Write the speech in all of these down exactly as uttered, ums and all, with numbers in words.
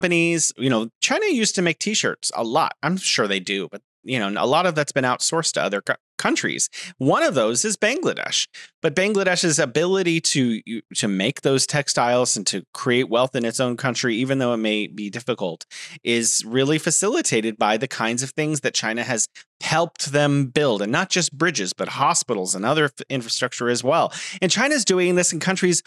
companies, you know, China used to make T-shirts a lot. I'm sure they do, but you know, a lot of that's been outsourced to other co- countries. One of those is Bangladesh. But Bangladesh's ability to to make those textiles and to create wealth in its own country, even though it may be difficult, is really facilitated by the kinds of things that China has helped them build, and not just bridges, but hospitals and other f- infrastructure as well. And China's doing this in countries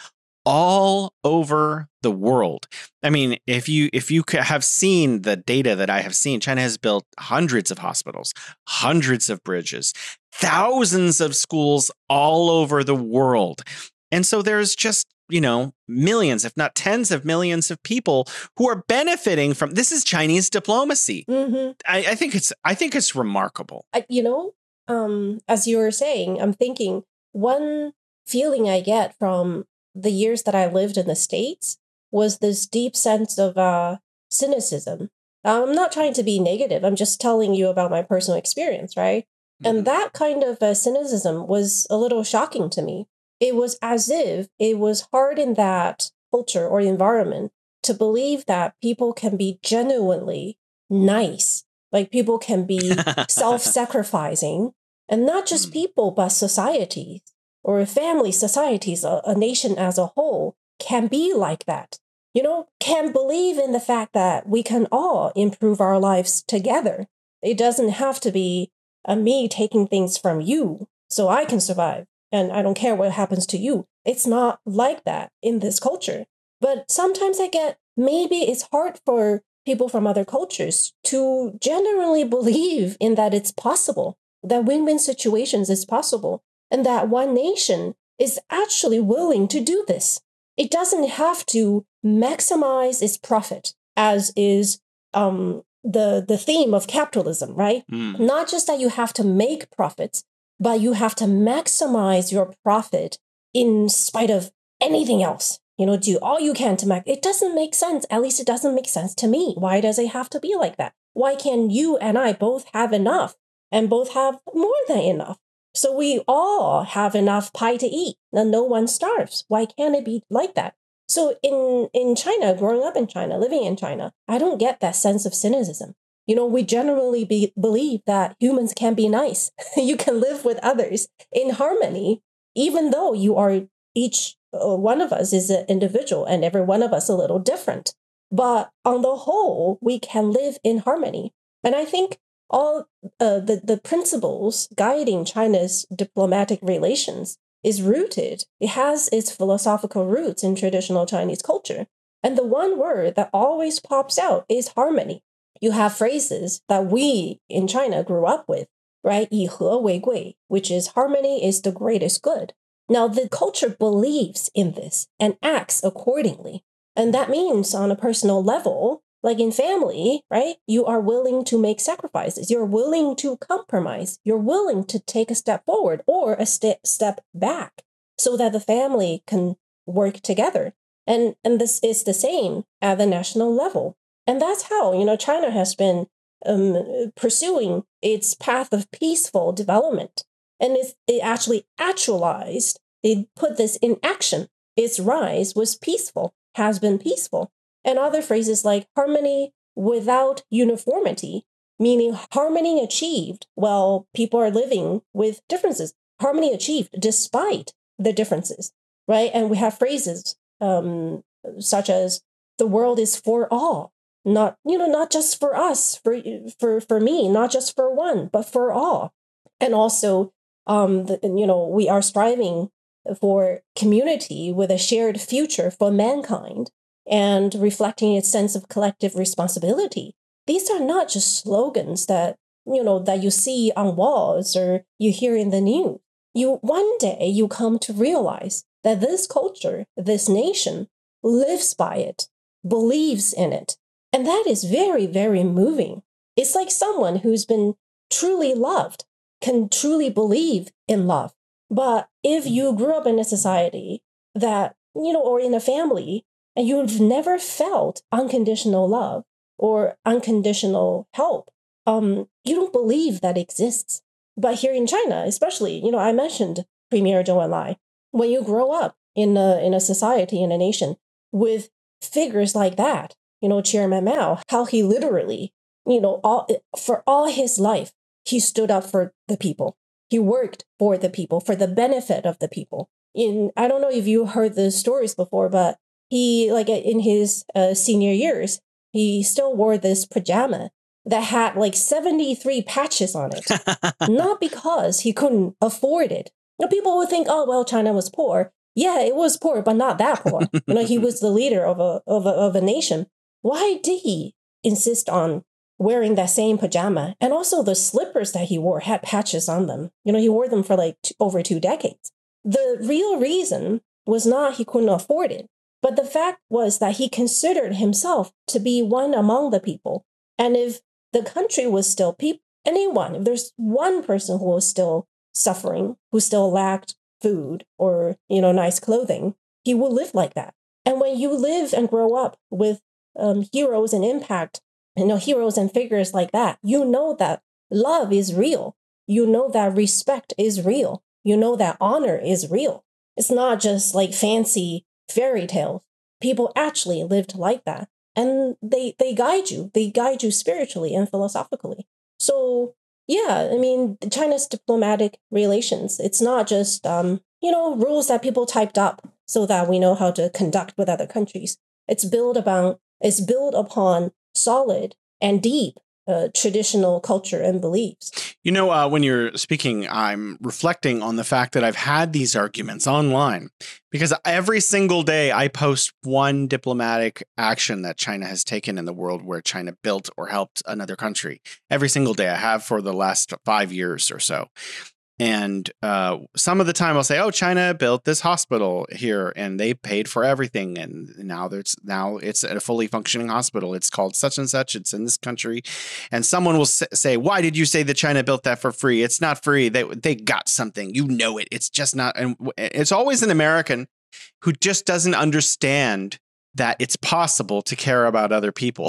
all over the world. I mean, if you if you have seen the data that I have seen, China has built hundreds of hospitals, hundreds of bridges, thousands of schools all over the world. And so there's just, you know, millions, if not tens of millions of people who are benefiting from this. Is Chinese diplomacy. Mm-hmm. I, I think it's I think it's remarkable. I, you know, um, as you were saying, I'm thinking one feeling I get from the years that I lived in the States was this deep sense of uh, cynicism. I'm not trying to be negative. I'm just telling you about my personal experience, right? Mm-hmm. And that kind of uh, cynicism was a little shocking to me. It was as if it was hard in that culture or environment to believe that people can be genuinely nice. Like people can be self-sacrificing, and not just people, but societies. Or family, societies, a, a nation as a whole can be like that. You know, can believe in the fact that we can all improve our lives together. It doesn't have to be uh, me taking things from you so I can survive, and I don't care what happens to you. It's not like that in this culture. But sometimes I get, maybe it's hard for people from other cultures to generally believe in that it's possible, that win-win situations is possible. And that one nation is actually willing to do this. It doesn't have to maximize its profit, as is um, the, the theme of capitalism, right? Mm. Not just that you have to make profits, but you have to maximize your profit in spite of anything else. You know, do all you can to make it. Doesn't make sense. At least it doesn't make sense to me. Why does it have to be like that? Why can't you and I both have enough and both have more than enough? So we all have enough pie to eat and no one starves. Why can't it be like that? So in, in China, growing up in China, living in China, I don't get that sense of cynicism. You know, we generally be, believe that humans can be nice. You can live with others in harmony, even though you are each uh, one of us is an individual and every one of us a little different. But on the whole, we can live in harmony. And I think all uh, the, the principles guiding China's diplomatic relations is rooted. It has its philosophical roots in traditional Chinese culture. And the one word that always pops out is harmony. You have phrases that we in China grew up with, right? 以和为贵, which is harmony is the greatest good. Now, the culture believes in this and acts accordingly. And that means on a personal level, like in family, right? You are willing to make sacrifices. You're willing to compromise. You're willing to take a step forward or a step step back so that the family can work together. And, and this is the same at the national level. And that's how, you know, China has been um, pursuing its path of peaceful development. And it's, it actually actualized, they put this in action. Its rise was peaceful, has been peaceful. And other phrases like harmony without uniformity, meaning harmony achieved while people are living with differences. Harmony achieved despite the differences, right? And we have phrases um, such as the world is for all, not, you know, not just for us, for for for me, not just for one, but for all. And also, um, the, you know, we are striving for community with a shared future for mankind, and reflecting its sense of collective responsibility. These are not just slogans that, you know, that you see on walls or you hear in the news. You one day you come to realize that this culture, this nation, lives by it, believes in it. And that is very, very moving. It's like someone who's been truly loved can truly believe in love. But if you grew up in a society that, you know, or in a family, and you've never felt unconditional love or unconditional help, um, you don't believe that exists. But here in China, especially, you know, I mentioned Premier Zhou Enlai. When you grow up in a, in a society, in a nation with figures like that, you know, Chairman Mao, how he literally, you know, all for all his life, he stood up for the people. He worked for the people, for the benefit of the people. In I don't know if you heard the stories before, but he, like in his uh, senior years, he still wore this pajama that had like seventy-three patches on it. Not because he couldn't afford it. You know, people would think, oh, well, China was poor. Yeah, it was poor, but not that poor. You know, he was the leader of a, of a of a nation. Why did he insist on wearing that same pajama? And also the slippers that he wore had patches on them. You know, he wore them for like t- over two decades. The real reason was not he couldn't afford it, but the fact was that he considered himself to be one among the people. And if the country was still people, anyone, if there's one person who was still suffering, who still lacked food or, you know, nice clothing, he will live like that. And when you live and grow up with um, heroes and impact, you know, heroes and figures like that, you know that love is real. You know that respect is real. You know that honor is real. It's not just like fancy fairy tales. People actually lived like that. And they they guide you. They guide you spiritually and philosophically. So, yeah, I mean, China's diplomatic relations, it's not just, um, you know, rules that people typed up so that we know how to conduct with other countries. It's built upon, it's built upon solid and deep uh, traditional culture and beliefs. You know, uh, when you're speaking, I'm reflecting on the fact that I've had these arguments online because every single day I post one diplomatic action that China has taken in the world where China built or helped another country. Every single day I have for the last five years or so. And uh, some of the time I'll say, oh, China built this hospital here and they paid for everything. And now there's now it's a fully functioning hospital. It's called such and such. It's in this country. And someone will s- say, why did you say that China built that for free? It's not free. They they got something. You know it. It's just not. And it's always an American who just doesn't understand that it's possible to care about other people.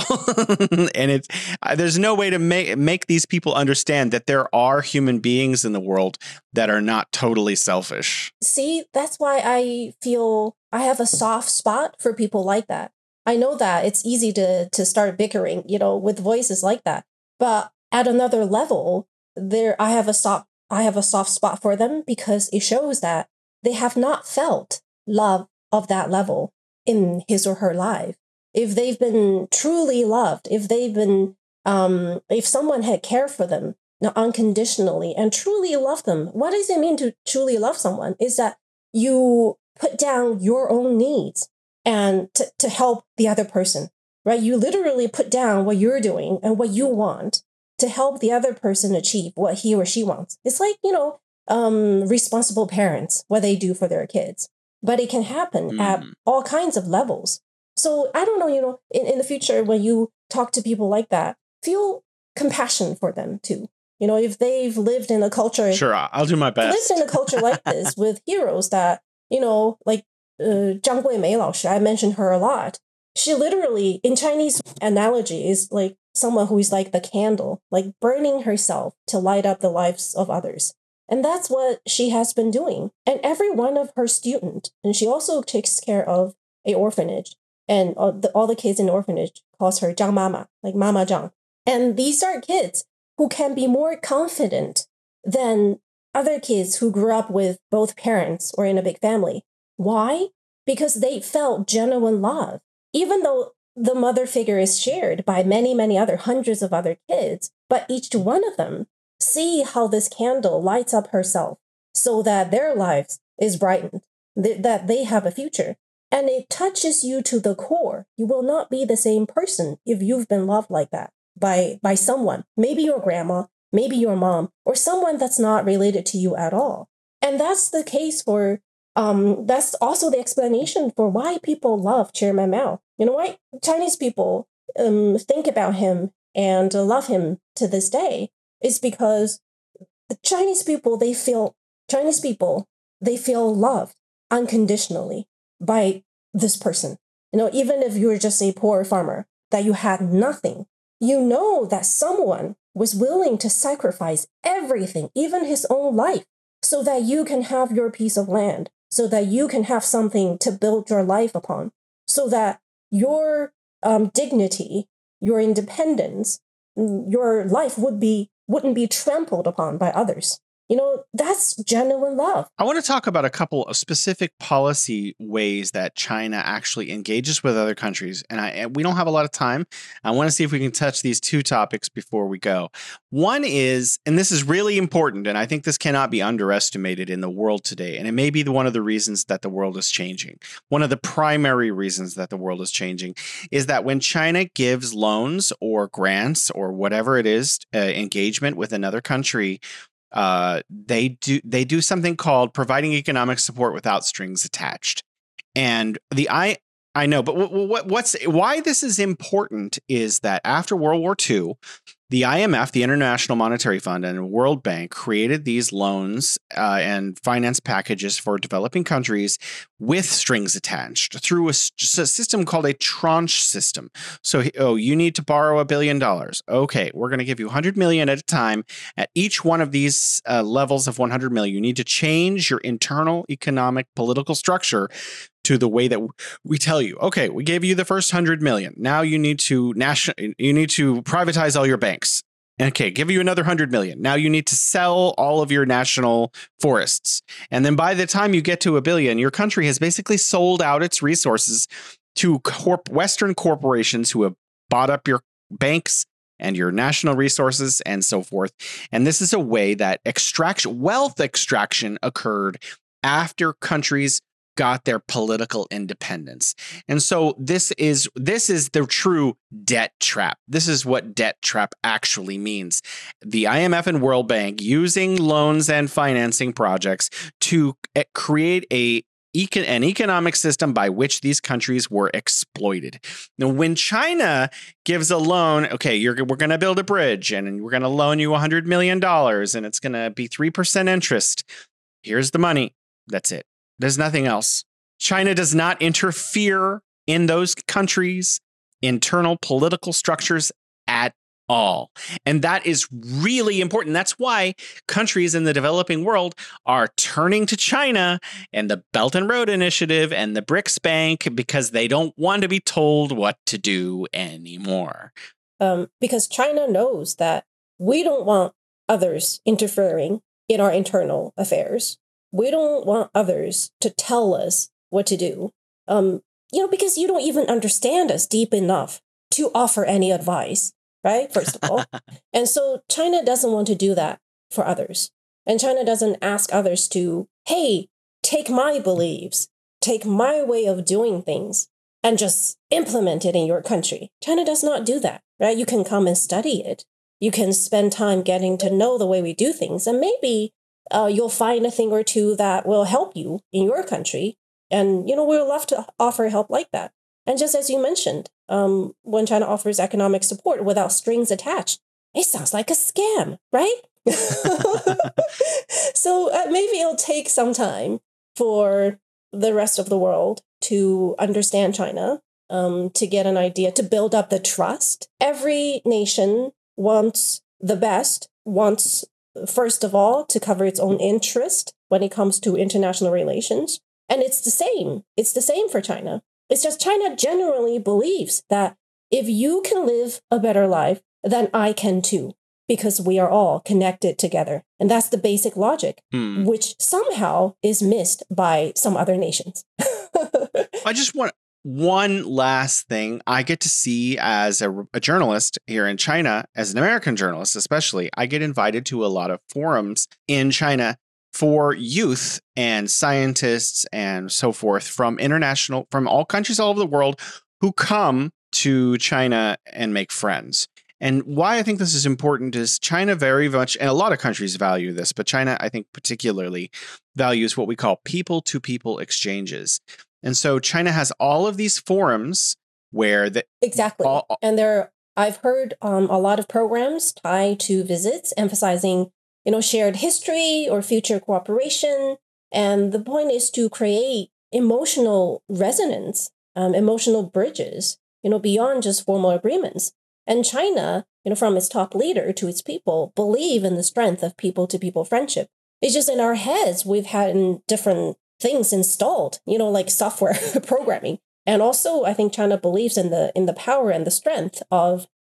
And it's uh, there's no way to make make these people understand that there are human beings in the world that are not totally selfish. See, that's why I feel I have a soft spot for people like that. I know that it's easy to to start bickering, you know, with voices like that. But at another level, there I have a soft I have a soft spot for them because it shows that they have not felt love of that level in his or her life. If they've been truly loved, if they've been, um, if someone had cared for them unconditionally and truly loved them, what does it mean to truly love someone? Is that you put down your own needs and to, to help the other person, right? You literally put down what you're doing and what you want to help the other person achieve what he or she wants. It's like, you know, um, responsible parents, what they do for their kids. But it can happen mm. at all kinds of levels. So I don't know, you know, in, in the future, when you talk to people like that, feel compassion for them too. You know, if they've lived in a culture. Sure, I'll do my best. Lived in a culture like this with heroes that, you know, like uh, Zhang Guimei 老师, I mentioned her a lot. She literally, in Chinese analogy, is like someone who is like the candle, like burning herself to light up the lives of others. And that's what she has been doing. And every one of her students, and she also takes care of a orphanage. And all the, all the kids in the orphanage calls her Zhang Mama, like Mama Zhang. And these are kids who can be more confident than other kids who grew up with both parents or in a big family. Why? Because they felt genuine love. Even though the mother figure is shared by many, many other hundreds of other kids, but each one of them see how this candle lights up herself so that their lives is brightened, th- that they have a future. And it touches you to the core. You will not be the same person if you've been loved like that by, by someone, maybe your grandma, maybe your mom, or someone that's not related to you at all. And that's the case for, um, that's also the explanation for why people love Chairman Mao. You know why Chinese people um, think about him and love him to this day is because the Chinese people, they feel, Chinese people, they feel loved unconditionally by this person. You know, even if you're just a poor farmer, that you had nothing, you know that someone was willing to sacrifice everything, even his own life, so that you can have your piece of land, so that you can have something to build your life upon, so that your um, dignity, your independence, your life would be wouldn't be trampled upon by others. You know, that's genuine love. I want to talk about a couple of specific policy ways that China actually engages with other countries. And I, and we don't have a lot of time. I want to see if we can touch these two topics before we go. One is, and this is really important, and I think this cannot be underestimated in the world today. And it may be the, one of the reasons that the world is changing. One of the primary reasons that the world is changing is that when China gives loans or grants or whatever it is, uh, engagement with another country, Uh, they do they do something called providing economic support without strings attached. And the I I know, but what, what what's why this is important is that after World War Two, the I M F, the International Monetary Fund, and World Bank created these loans uh, and finance packages for developing countries with strings attached through a, a system called a tranche system. So, oh, you need to borrow a billion dollars. Okay, we're going to give you one hundred million at a time. At each one of these uh, levels of one hundred million, you need to change your internal economic political structure to the way that we tell you. Okay, we gave you the first one hundred million. Now you need to national you need to privatize all your banks. Okay, give you another one hundred million. Now you need to sell all of your national forests. And then by the time you get to a billion, your country has basically sold out its resources to corp- Western corporations who have bought up your banks and your national resources and so forth. And this is a way that extraction, wealth extraction occurred after countries got their political independence. And so this is this is the true debt trap. This is what debt trap actually means. The I M F and World Bank using loans and financing projects to create a an economic system by which these countries were exploited. Now, when China gives a loan, okay, you're, we're going to build a bridge and we're going to loan you one hundred million dollars and it's going to be three percent interest. Here's the money. That's it. There's nothing else. China does not interfere in those countries' internal political structures at all. And that is really important. That's why countries in the developing world are turning to China and the Belt and Road Initiative and the BRICS Bank because they don't want to be told what to do anymore. Um, because China knows that we don't want others interfering in our internal affairs. We don't want others to tell us what to do, um, you know, because you don't even understand us deep enough to offer any advice, right? First of all. And so China doesn't want to do that for others. And China doesn't ask others to, hey, take my beliefs, take my way of doing things and just implement it in your country. China does not do that, right? You can come and study it. You can spend time getting to know the way we do things. And maybe Uh, you'll find a thing or two that will help you in your country. And, you know, we would love to offer help like that. And just as you mentioned, um, when China offers economic support without strings attached, it sounds like a scam, right? So uh, maybe it'll take some time for the rest of the world to understand China, um, to get an idea, to build up the trust. Every nation wants the best, wants first of all, to cover its own interest when it comes to international relations. And it's the same. It's the same for China. It's just China generally believes that if you can live a better life, then I can too, because we are all connected together. And that's the basic logic, hmm. which somehow is missed by some other nations. I just want one last thing. I get to see as a, a journalist here in China, as an American journalist especially, I get invited to a lot of forums in China for youth and scientists and so forth from international, from all countries all over the world who come to China and make friends. And why I think this is important is China very much, and a lot of countries value this, but China, I think particularly values what we call people-to-people exchanges. And so China has all of these forums where the exactly, all, and there I've heard um, a lot of programs tied to visits, emphasizing you know shared history or future cooperation. And the point is to create emotional resonance, um, emotional bridges, you know, beyond just formal agreements. And China, you know, from its top leader to its people, believe in the strength of people-to-people friendship. It's just in our heads we've had in different things installed, you know, like software programming. And also, I think China believes in the in the power and the strength of